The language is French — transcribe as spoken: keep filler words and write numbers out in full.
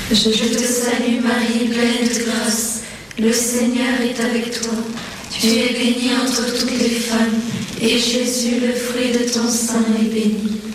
Je te salue Marie, pleine de grâce, le Seigneur est avec toi. Tu es bénie entre toutes les femmes, et Jésus, le fruit de ton sein, est béni.